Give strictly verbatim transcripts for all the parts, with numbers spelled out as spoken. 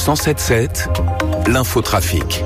cent sept sept, l'infotrafic.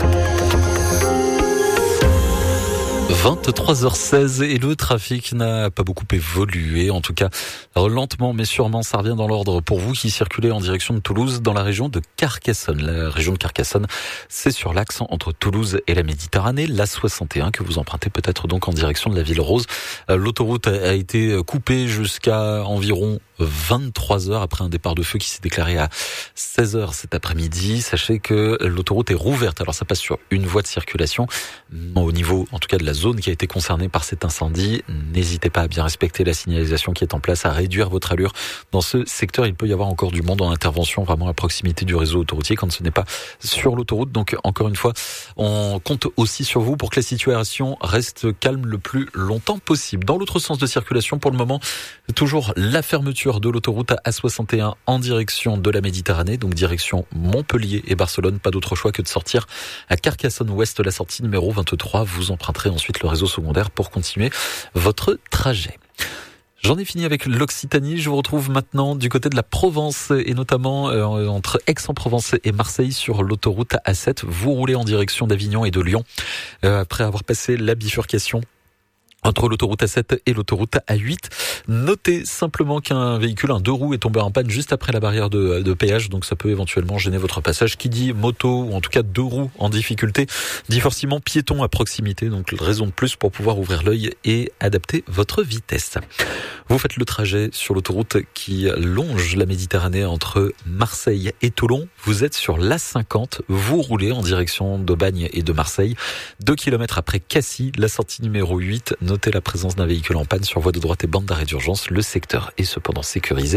vingt-trois heures seize et le trafic n'a pas beaucoup évolué, en tout cas lentement mais sûrement ça revient dans l'ordre pour vous qui circulez en direction de Toulouse dans la région de Carcassonne. La région de Carcassonne, c'est sur l'axe entre Toulouse et la Méditerranée, l'A soixante et un que vous empruntez peut-être donc en direction de la Ville Rose. L'autoroute a été coupée jusqu'à environ vingt-trois heures après un départ de feu qui s'est déclaré à seize heures cet après-midi. Sachez que l'autoroute est rouverte. Alors ça passe sur une voie de circulation au niveau en tout cas de la zone qui a été concernée par cet incendie. N'hésitez pas à bien respecter la signalisation qui est en place, à réduire votre allure. Dans ce secteur, il peut y avoir encore du monde en intervention vraiment à proximité du réseau autoroutier quand ce n'est pas sur l'autoroute. Donc encore une fois, on compte aussi sur vous pour que la situation reste calme le plus longtemps possible. Dans l'autre sens de circulation, pour le moment, toujours la fermeture de l'autoroute A soixante et un en direction de la Méditerranée, donc direction Montpellier et Barcelone. Pas d'autre choix que de sortir à Carcassonne-Ouest, la sortie numéro vingt-trois. Vous emprunterez ensuite le réseau secondaire pour continuer votre trajet. J'en ai fini avec l'Occitanie. Je vous retrouve maintenant du côté de la Provence et notamment euh, entre Aix-en-Provence et Marseille sur l'autoroute A sept. Vous roulez en direction d'Avignon et de Lyon euh, après avoir passé la bifurcation entre l'autoroute A sept et l'autoroute A huit. Notez simplement qu'un véhicule, un deux roues, est tombé en panne juste après la barrière de, de péage, donc ça peut éventuellement gêner votre passage. Qui dit moto, ou en tout cas deux roues en difficulté, dit forcément piéton à proximité, donc raison de plus pour pouvoir ouvrir l'œil et adapter votre vitesse. Vous faites le trajet sur l'autoroute qui longe la Méditerranée entre Marseille et Toulon. Vous êtes sur l'A cinquante, vous roulez en direction d'Aubagne et de Marseille. Deux kilomètres après Cassis, la sortie numéro huit. Notez la présence d'un véhicule en panne sur voie de droite et bande d'arrêt d'urgence. Le secteur est cependant sécurisé.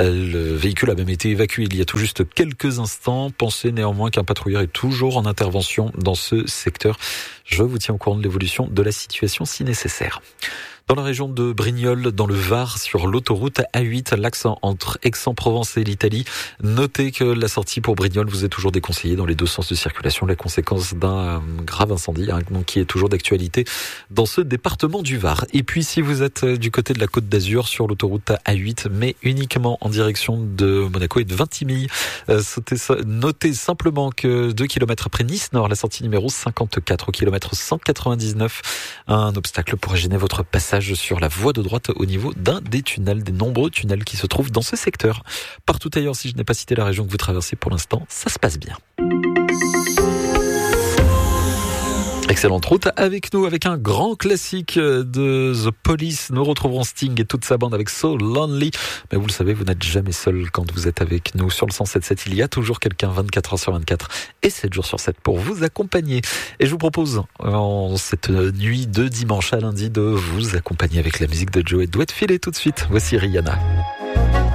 Le véhicule a même été évacué il y a tout juste quelques instants. Pensez néanmoins qu'un patrouilleur est toujours en intervention dans ce secteur. Je vous tiens au courant de l'évolution de la situation si nécessaire. Dans la région de Brignoles, dans le Var, sur l'autoroute A huit, l'axe entre Aix-en-Provence et l'Italie. Notez que la sortie pour Brignoles vous est toujours déconseillée dans les deux sens de circulation, la conséquence d'un grave incendie hein, qui est toujours d'actualité dans ce département du Var. Et puis si vous êtes du côté de la Côte d'Azur, sur l'autoroute A huit, mais uniquement en direction de Monaco et de Vintimille, euh, notez simplement que deux kilomètres après Nice-Nord, la sortie numéro cinquante-quatre, au kilomètre cent quatre-vingt-dix-neuf, un obstacle pourrait gêner votre passage sur la voie de droite au niveau d'un des tunnels, des nombreux tunnels qui se trouvent dans ce secteur. Partout ailleurs, si je n'ai pas cité la région que vous traversez pour l'instant, ça se passe bien. Excellente route avec nous, avec un grand classique de The Police. Nous retrouverons Sting et toute sa bande avec So Lonely. Mais vous le savez, vous n'êtes jamais seul quand vous êtes avec nous. Sur le cent sept sept, il y a toujours quelqu'un vingt-quatre heures sur vingt-quatre et sept jours sur sept pour vous accompagner. Et je vous propose, en cette nuit de dimanche à lundi, de vous accompagner avec la musique de Joey Dwight. Filez tout de suite. Voici Rihanna.